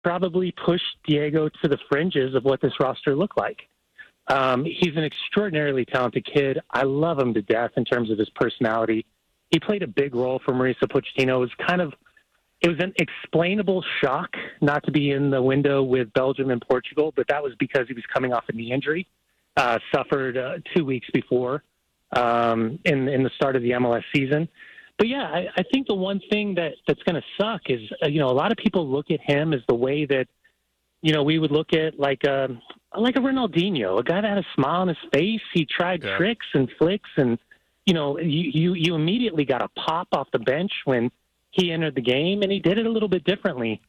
probably pushed Diego to the fringes of what this roster looked like. He's an extraordinarily talented kid. I love him to death in terms of his personality. He played a big role for Mauricio Pochettino. It was an explainable shock not to be in the window with Belgium and Portugal, but that was because he was coming off a knee injury, suffered 2 weeks before in the start of the MLS season. But yeah, I think the one thing that's going to suck is, a lot of people look at him as the way that, we would look at like a Ronaldinho, a guy that had a smile on his face. He tried tricks and flicks, and, you immediately got a pop off the bench when he entered the game, and he did it a little bit differently.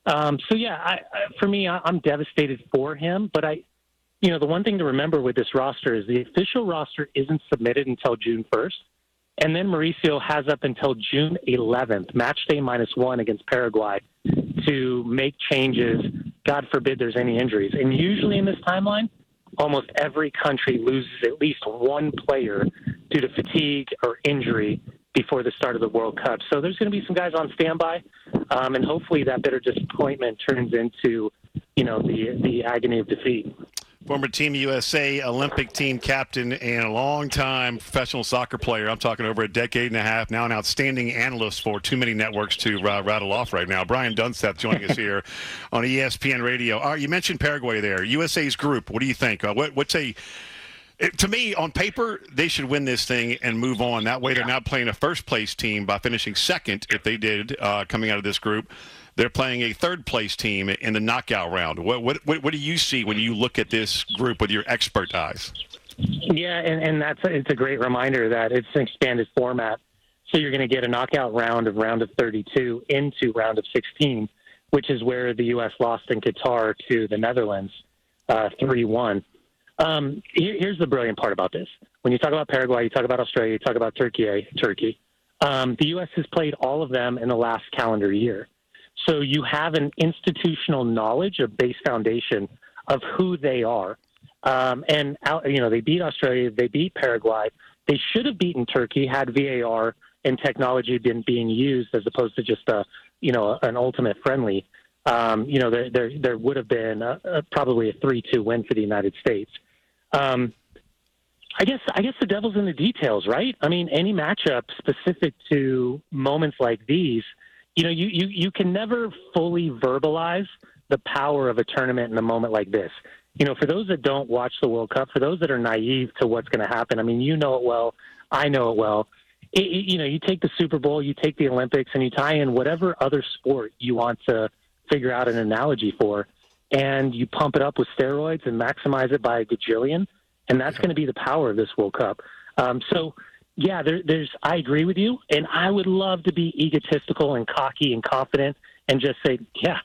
For me, I'm devastated for him, but the one thing to remember with this roster is the official roster isn't submitted until June 1st. And then Mauricio has up until June 11th, match day -1 against Paraguay, to make changes. God forbid there's any injuries. And usually in this timeline, almost every country loses at least one player due to fatigue or injury before the start of the World Cup. So there's going to be some guys on standby, and hopefully that bitter disappointment turns into, the agony of defeat. Former Team USA Olympic team captain and a long-time professional soccer player. I'm talking over a decade and a half now, an outstanding analyst for too many networks to rattle off right now. Brian Dunseth joining us here on ESPN Radio. All right, you mentioned Paraguay there. USA's group, what do you think? To me, on paper, they should win this thing and move on. That way they're not playing a first-place team by finishing second, if they did, coming out of this group. They're playing a third-place team in the knockout round. What do you see when you look at this group with your expert eyes? Yeah, and it's a great reminder that it's an expanded format. So you're going to get a knockout round of 32 into round of 16, which is where the U.S. lost in Qatar to the Netherlands 3-1. Here's the brilliant part about this. When you talk about Paraguay, you talk about Australia, you talk about Turkey. The U.S. has played all of them in the last calendar year. So you have an institutional knowledge, a base foundation of who they are. They beat Australia, they beat Paraguay. They should have beaten Turkey had VAR and technology been being used as opposed to just an ultimate friendly. There would have been probably a 3-2 win for the United States. I guess the devil's in the details, right? I mean, any matchup specific to moments like these, you can never fully verbalize the power of a tournament in a moment like this. For those that don't watch the World Cup, for those that are naive to what's going to happen, I mean, you know it well, I know it well. You take the Super Bowl, you take the Olympics, and you tie in whatever other sport you want to figure out an analogy for, and you pump it up with steroids and maximize it by a gajillion, and that's going to be the power of this World Cup. I agree with you, and I would love to be egotistical and cocky and confident and just say,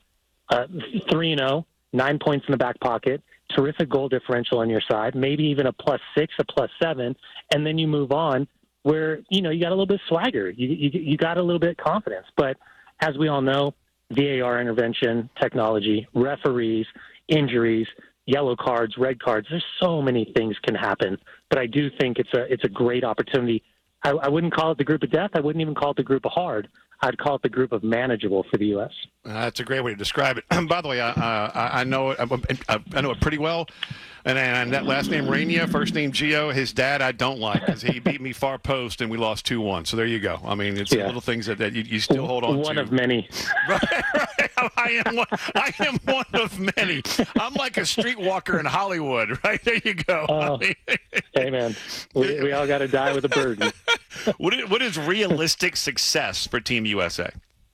3-0, 9 points in the back pocket, terrific goal differential on your side, maybe even a +6, a +7, and then you move on where, you got a little bit of swagger. You got a little bit of confidence. But as we all know, VAR intervention, technology, referees, injuries, yellow cards, red cards. There's so many things can happen, but I do think it's a great opportunity. I wouldn't call it the group of death. I wouldn't even call it the group of hard. I'd call it the group of manageable for the U.S. That's a great way to describe it. By the way, I know it pretty well. And that last name Rania, first name Gio, his dad I don't like because he beat me far post and we lost 2-1. So there you go. I mean, it's little things that you still hold on to. One of many. Right. I am one of many. I'm like a streetwalker in Hollywood. Right there you go. Hey man, we all got to die with a burden. What is realistic success for Team USA?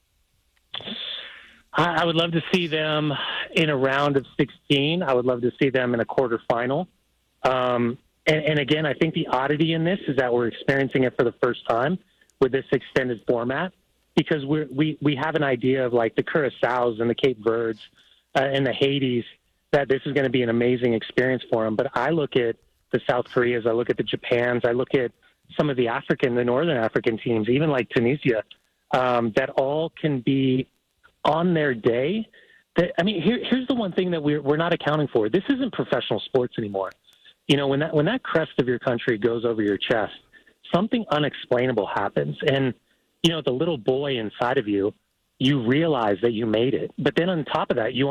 I would love to see them in a round of 16. I would love to see them in a quarterfinal. And again, I think the oddity in this is that we're experiencing it for the first time with this extended format because we have an idea of like the Curaçaos and the Cape Verdes and the Haitis that this is going to be an amazing experience for them. But I look at the South Koreas, I look at the Japans, I look at some of the Northern African teams, even like Tunisia, that all can be on their day. Here's the one thing that we're not accounting for. This isn't professional sports anymore. When that crest of your country goes over your chest, something unexplainable happens. And, the little boy inside of you you realize that you made it. But then on top of that, you